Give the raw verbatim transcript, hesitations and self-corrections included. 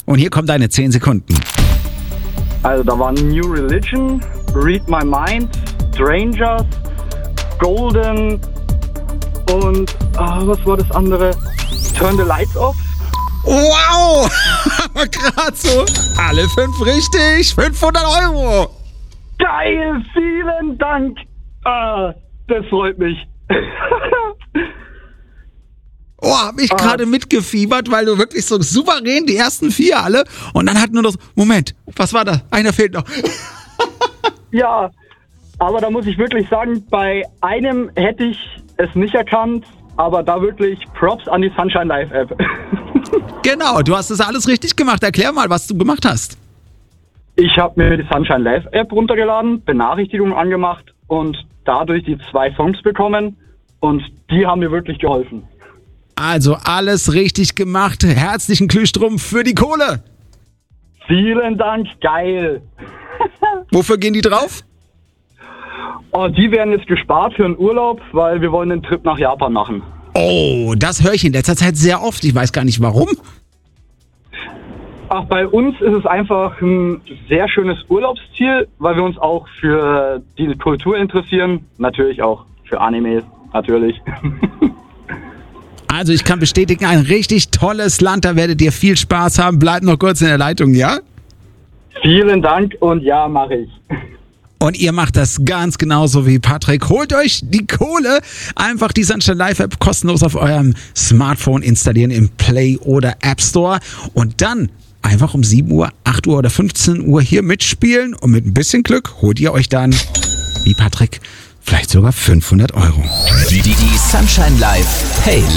Und hier kommen deine zehn Sekunden. Also da waren New Religion, Read My Mind, Strangers, Golden und ah, was war das andere? Turn the Lights Off. Wow! Gerade so. Alle fünf richtig. fünfhundert Euro. Geil, vielen Dank. Ah, das freut mich. Oh, hab ich gerade ah. mitgefiebert, weil du wirklich so souverän die ersten vier alle und dann hat nur noch so, Moment, was war da? Einer fehlt noch. Ja, aber da muss ich wirklich sagen, bei einem hätte ich es nicht erkannt, aber da wirklich Props an die Sunshine Live App. Genau, du hast das alles richtig gemacht. Erklär mal, was du gemacht hast. Ich habe mir die Sunshine Live App runtergeladen, Benachrichtigungen angemacht und dadurch die zwei Songs bekommen und die haben mir wirklich geholfen. Also alles richtig gemacht. Herzlichen Glühstrumpf für die Kohle. Vielen Dank, geil. Wofür gehen die drauf? Oh, die werden jetzt gespart für einen Urlaub, weil wir wollen einen Trip nach Japan machen. Oh, das höre ich in letzter Zeit sehr oft. Ich weiß gar nicht warum. Ach, bei uns ist es einfach ein sehr schönes Urlaubsziel, weil wir uns auch für die Kultur interessieren. Natürlich auch für Animes, natürlich. Also ich kann bestätigen, ein richtig tolles Land, da werdet ihr viel Spaß haben. Bleibt noch kurz in der Leitung, ja? Vielen Dank und ja, mache ich. Und ihr macht das ganz genauso wie Patrick. Holt euch die Kohle, einfach die Sunshine Live App kostenlos auf eurem Smartphone installieren im Play oder App Store und dann einfach um sieben Uhr, acht Uhr oder fünfzehn Uhr hier mitspielen und mit ein bisschen Glück holt ihr euch dann, wie Patrick, vielleicht sogar fünfhundert Euro. Die, die, die Sunshine Live Playlist.